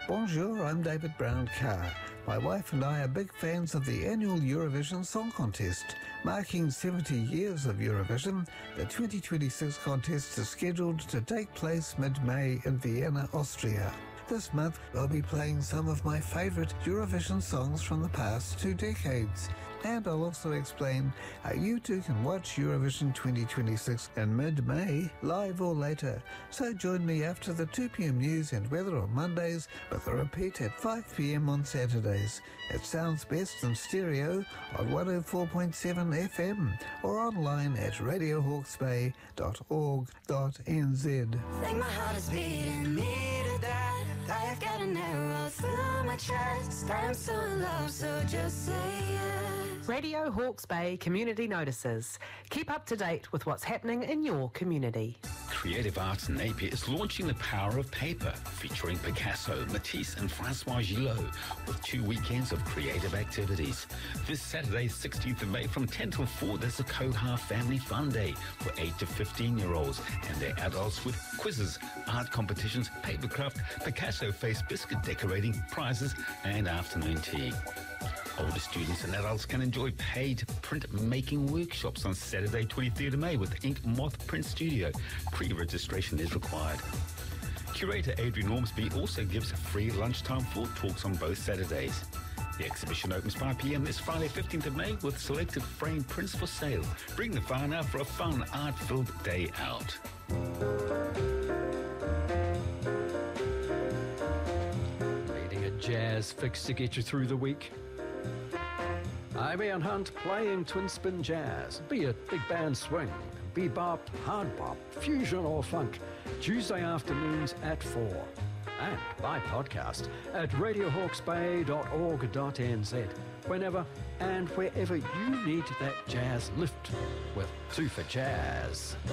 Bonjour, I'm David Brown-Carr. My wife and I are big fans of the annual Eurovision Song Contest. Marking 70 years of Eurovision, the 2026 contest is scheduled to take place mid-May in Vienna, Austria. This month, I'll be playing some of my favourite Eurovision songs from the past 2 decades. And I'll also explain how you too can watch Eurovision 2026 in mid-May, live or later. So join me after the 2 p.m. news and weather on Mondays, with a repeat at 5 p.m. on Saturdays. It sounds best in stereo on 104.7 FM or online at radiohawksbay.org.nz. Think my heart is beating me to death. I've got an arrow through my chest. I'm so in love, so just say yes. Radio Hawke's Bay Community Notices. Keep up to date with what's happening in your community. Creative Arts Napier is launching The Power of Paper, featuring Picasso, Matisse and Francois Gillot, with 2 weekends of creative activities. This Saturday, 16th of May, from 10 till 4, there's a Koha Family Fun Day for 8 to 15-year-olds and their adults, with quizzes, art competitions, papercraft, Picasso face biscuit decorating, prizes and afternoon tea. Older students and adults can enjoy paid print-making workshops on Saturday, 23rd of May with Ink Moth Print Studio. Pre-registration is required. Curator Adrian Ormsby also gives free lunchtime food talks on both Saturdays. The exhibition opens 5 p.m. this Friday, 15th of May, with selected framed prints for sale. Bring the fun out for a fun, art-filled day out. Needing a jazz fix to get you through the week? I'm Ian Hunt, playing twin spin jazz, be it big band swing, bebop, hard bop, fusion or funk, Tuesday afternoons at 4. And by podcast at radiohawksbay.org.nz, whenever and wherever you need that jazz lift with 2 for Jazz.